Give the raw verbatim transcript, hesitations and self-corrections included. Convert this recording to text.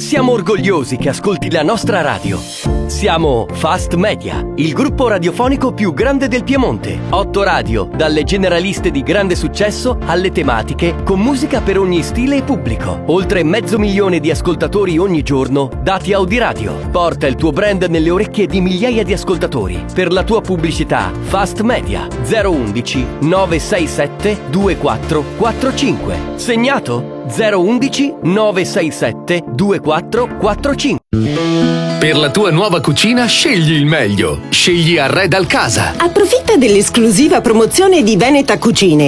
Siamo orgogliosi che ascolti la nostra radio. Siamo Fast Media, il gruppo radiofonico più grande del Piemonte. Otto radio, dalle generaliste di grande successo alle tematiche, con musica per ogni stile e pubblico. Oltre mezzo milione di ascoltatori ogni giorno, dati Audiradio. Porta il tuo brand nelle orecchie di migliaia di ascoltatori. Per la tua pubblicità, Fast Media zero undici nove sei sette due quattro quattro cinque. Segnato? zero undici nove sei sette due quattro quattro cinque. Per la tua nuova cucina scegli il meglio. Scegli Arredal Casa. Approfitta dell'esclusiva promozione di Veneta Cucine